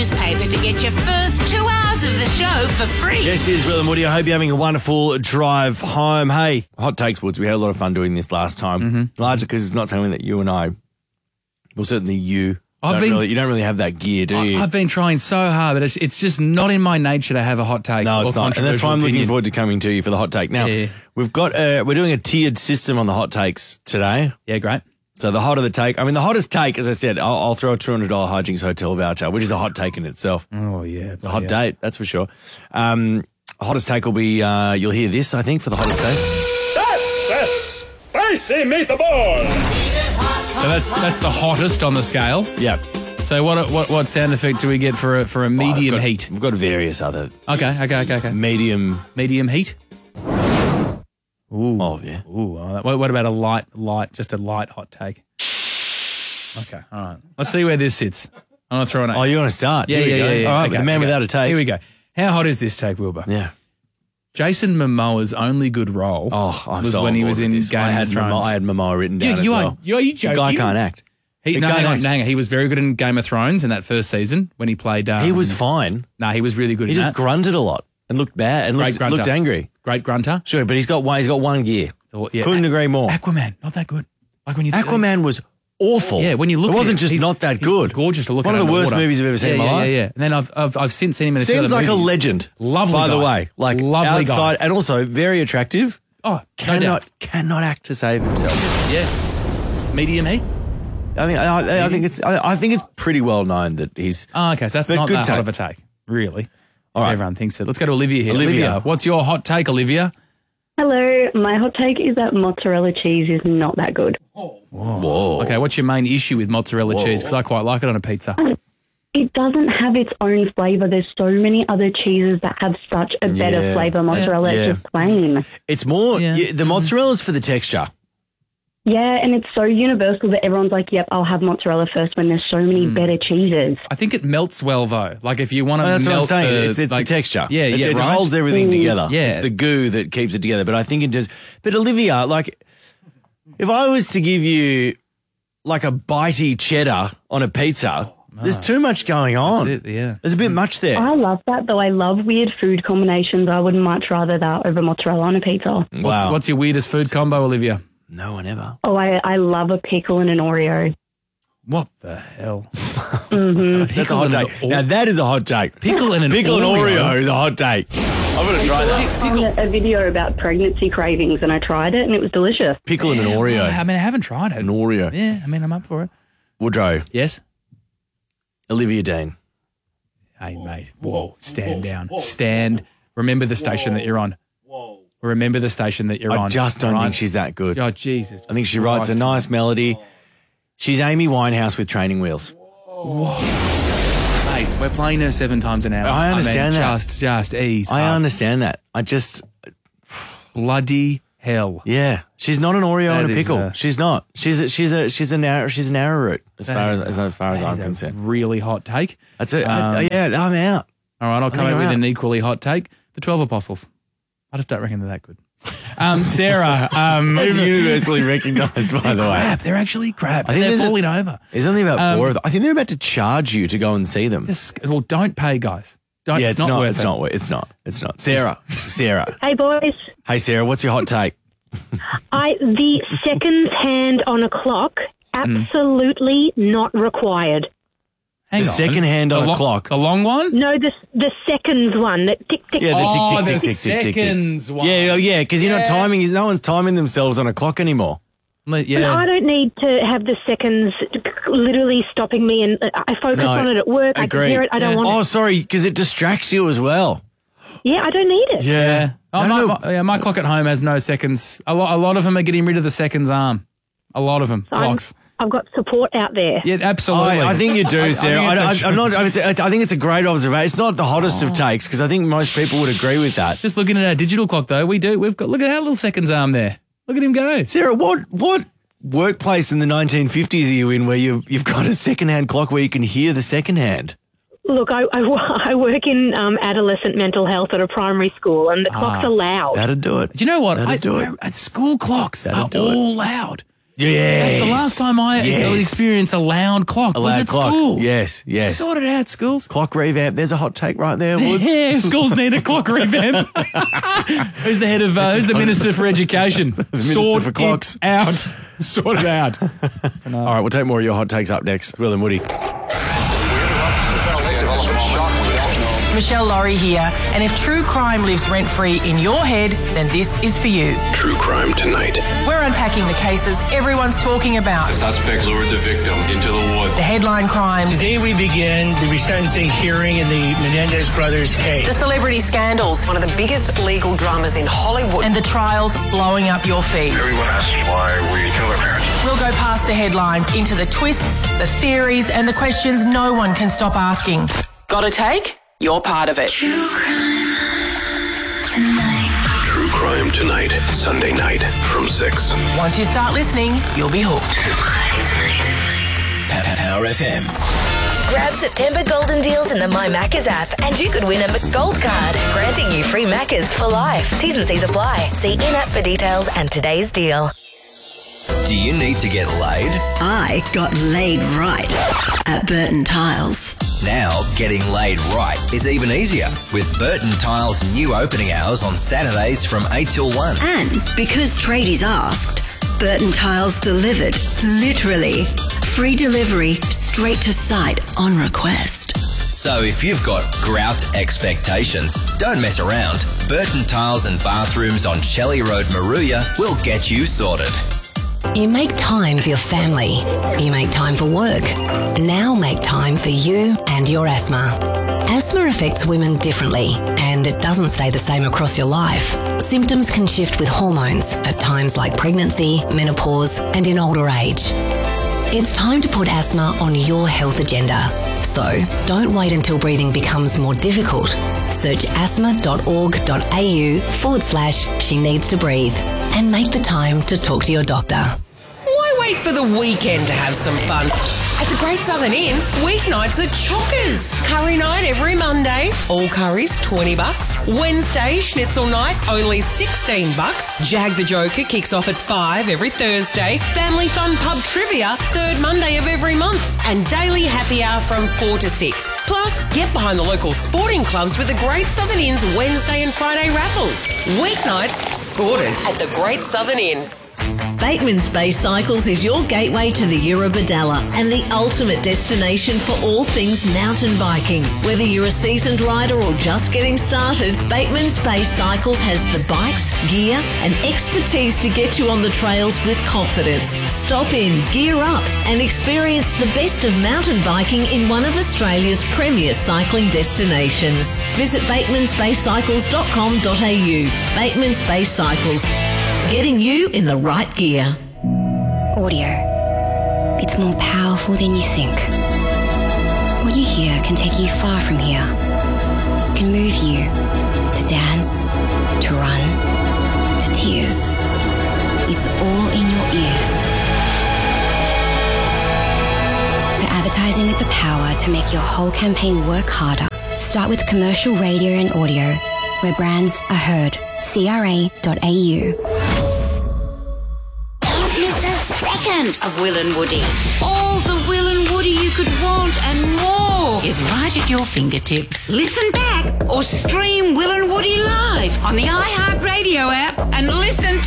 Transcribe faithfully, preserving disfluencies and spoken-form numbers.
newspaper to get your first two hours of the show for free. Yes, it is Will and Woody. I hope you're having a wonderful drive home. Hey, Hot Takes, Woods. We had a lot of fun doing this last time, Mm-hmm. largely because it's not something that you and I, well, certainly you, I've don't been- really, you don't really have that gear, do you? I've been trying so hard, but it's, it's just not in my nature to have a hot take. No, or it's not. And that's why I'm controversial looking opinion. forward to coming to you for the hot take. Now, Yeah. we've got, uh, we're doing a tiered system on the hot takes today. Yeah, great. So the hotter the take, I mean, the hottest take, as I said, I'll, I'll throw a two hundred dollars Hijinks Hotel voucher, which is a hot take in itself. Oh, yeah. It's a hot date, that's for sure. Um, hottest take will be, uh, you'll hear this, I think, for the hottest take. That's a spicy meatball. So that's that's the hottest on the scale. Yeah. So what what what sound effect do we get for a, for a medium I've got- heat? We've got various other Okay, okay, okay, okay. medium. Medium heat. Ooh. Oh, yeah. Ooh. oh, that- What, what about a light, light, just a light hot take? Okay, all right. Let's see where this sits. I'm gonna throw an. Oh, you want to start? yeah, Here we yeah, go. yeah, yeah. All right, Okay, the man okay. without a take. Here we go. How hot is this take, Wilbur? Yeah. Jason Momoa's only good role Oh, I'm was so when on he board was with in this. Game I had of Thrones. Momoa, I had Momoa written down you, as you well. are, you are you The joking? guy can't act. He, The no, guy hang on, can't- hang on. He was very good in Game of Thrones in that first season when he played. Um, He was fine. No, he was really good. He in just that. grunted a lot and looked bad and Great looked, grunter. looked angry. Great grunter. Sure, but he's got one. He's got one gear. So, yeah. Couldn't agree more. Aquaman, not that good. Like when you Aquaman was awful. Yeah, when you look, it at wasn't him, just he's- not that he's good. Gorgeous to look One at. of the worst underwater. movies I've ever seen yeah, in my yeah, life. Yeah, yeah. And then I've I've, I've since seen him in a few Seems other like a movies. legend. Lovely by the guy. way, like Lovely outside guy. and also very attractive. Oh, no Cannot doubt. cannot act to save himself. Yeah. Medium heat. I think I, I, I think it's I, I think it's pretty well known that he's. Oh, okay. So that's But not good that hot take. of a take, really. All right. Everyone thinks it. Let's go to Olivia here. Olivia. what's your hot take, Olivia? Hello, my hot take is that mozzarella cheese is not that good. Whoa. Okay, what's your main issue with mozzarella Whoa. cheese? Because I quite like it on a pizza. It doesn't have its own flavour. There's so many other cheeses that have such a better Yeah. flavour. Mozzarella Yeah. is just plain. It's more Yeah. yeah, the mozzarella's for the texture. Yeah, and it's so universal that everyone's like, yep, I'll have mozzarella first when there's so many better cheeses. I think it melts well, though. Like if you want to Oh, that's melt what I'm saying. the, it's it's like- the texture. Yeah, it, yeah, it right? holds everything together. Yeah. It's the goo that keeps it together. But I think it does. But Olivia, like, if I was to give you like a bitey cheddar on a pizza, there's too much going on. That's it, yeah. There's a bit much there. I love that, though. I love weird food combinations. I would much rather that over mozzarella on a pizza. What's, Wow. what's your weirdest food combo, Olivia? No one ever. Oh, I, I love a pickle and an Oreo. What the hell? That's a hot and take. an- Now that is a hot take. Pickle and an Pickle and Oreo. Oreo is a hot take. I'm going to try that. I found a, a video about pregnancy cravings, and I tried it, and it was delicious. Pickle and an Oreo. I mean, I haven't tried it. An Oreo. Yeah, I mean, I'm up for it. Woodrow. Yes? Olivia Dean. Hey, mate. Whoa. Stand down. Stand. Remember the station that you're on. Remember the station that you're I on. just don't all think right? she's that good. Oh, Jesus. I think she writes a Christ. nice melody. She's Amy Winehouse with training wheels. Mate, we're playing her seven times an hour. I understand mean, that. Just, just ease I up. understand that. I just, Bloody hell. yeah, she's not an Oreo That and a is pickle. a- she's not. She's a, she's a she's a narrow she's an arrowroot as That far is as a- as far as that I'm is a concerned. really hot take. That's it. I- Um, I- yeah, I'm out. All right, I'll come think up I'm with out. an equally hot take. The twelve Apostles. I just don't reckon they're that good. Um, Sarah. Um, It's universally recognised, by the way. crap. They're actually crap. I think They're there's a- falling over. There's only about Um, four of them. I think they're about to charge you to go and see them. Just, well, don't pay, guys. Don't. yeah, it's, not, worth It's it. not. wor- It's not. It's not. Sarah. Sarah. Hey, boys. Hey, Sarah. What's your hot take? I the seconds hand on a clock, absolutely not required. Hang The on. second hand The on a lo- clock. The long one? No, the the seconds one. That tick tick. Yeah, the tick, Oh, tick, the tick, tick, tick, tick, tick. seconds one. Yeah, oh, yeah, because you're not Yeah. timing. No one's timing themselves on a clock anymore. Le- And Yeah. I don't need to have the seconds literally stopping me, and I focus No, on it at work. I agree. can hear it. I don't Yeah. want Oh, it. sorry, because it distracts you as well. Yeah, I don't need it. Yeah. Oh, I my, don't know. my, yeah, my clock at home has no seconds. A lot, a lot of them are getting rid of the seconds arm. A lot of them. I'm- Clocks. I've got support out there. Yeah, absolutely. I, I think you do, Sarah. I, think I, it's a I'm not. I, would say- I think it's a great observation. It's not the hottest Oh. of takes because I think most people would agree with that. Just looking at our digital clock, though, we do. We've got. Look at our little seconds arm there. Look at him go. Sarah, what what workplace in the nineteen fifties are you in where you you've got a second hand clock where you can hear the second hand? Look, I, I, wo- I work in um, adolescent mental health at a primary school, and the clocks are loud. That'd do it. Do you know what? That'd I, do it. I- At school clocks That'd are do it. all loud. Yes. The last time I Yes. experienced a loud clock A was loud at clock. school. Yes, yes. Sort it out, schools. Clock revamp. There's a hot take right there, Woods. Yeah, schools need a clock revamp. Who's the head of, uh, who's the Minister for Education? Minister Sort for Clocks. it out. Sort it out. All right, we'll take more of your hot takes up next. Will and Woody. Michelle Laurie here, and if true crime lives rent-free in your head, then this is for you. True Crime Tonight. We're unpacking the cases everyone's talking about. The suspect lured the victim into the woods. The headline crimes. Today we begin the resentencing hearing in the Menendez brothers case. The celebrity scandals. One of the biggest legal dramas in Hollywood. And the trials blowing up your feed. Everyone asks why we kill our parents. We'll go past the headlines into the twists, the theories, and the questions no one can stop asking. Got a take? You're part of it. True Crime Tonight. True Crime Tonight. Sunday night from six. Once you start listening, you'll be hooked. True Crime Tonight. Power F M. Grab September golden deals in the My Maccas app and you could win a McGold card, granting you free Maccas for life. T's and C's apply. See in-app for details and today's deal. Do you need to get laid? I got laid right at Burton Tiles. Now, getting laid right is even easier with Burton Tiles' new opening hours on Saturdays from eight till one. And because tradies asked, Burton Tiles delivered, literally. Free delivery, straight to site, on request. So if you've got grout expectations, don't mess around. Burton Tiles and Bathrooms on Shelley Road, Maruya will get you sorted. You make time for your family. You make time for work. Now make time for you and your asthma. Asthma affects women differently, and it doesn't stay the same across your life. Symptoms can shift with hormones at times like pregnancy, menopause, and in older age. It's time to put asthma on your health agenda. So don't wait until breathing becomes more difficult. Search asthma.org.au forward slash she needs to breathe and make the time to talk to your doctor. Why wait for the weekend to have some fun? At the Great Southern Inn, weeknights are chockers. Curry night every Monday, all curries twenty bucks. Wednesday, schnitzel night, only sixteen bucks. Jag the Joker kicks off at five every Thursday. Family fun pub trivia, third Monday of every month. And daily happy hour from four to six. Plus, get behind the local sporting clubs with the Great Southern Inn's Wednesday and Friday raffles. Weeknights sorted at the Great Southern Inn. Bateman's Bay Cycles is your gateway to the Eurobadalla and the ultimate destination for all things mountain biking. Whether you're a seasoned rider or just getting started, Bateman's Bay Cycles has the bikes, gear and expertise to get you on the trails with confidence. Stop in, gear up and experience the best of mountain biking in one of Australia's premier cycling destinations. Visit batemans bay cycles dot com dot a u. Bateman's Bay Cycles. Getting you in the right gear. Audio. It's more powerful than you think. What you hear can take you far from here. It can move you to dance, to run, to tears. It's all in your ears. For advertising with the power to make your whole campaign work harder, start with commercial radio and audio, where brands are heard. C R A dot A U. Don't miss a second of Will and Woody. All the Will and Woody you could want and more is right at your fingertips. Listen back or stream Will and Woody live on the iHeartRadio app and listen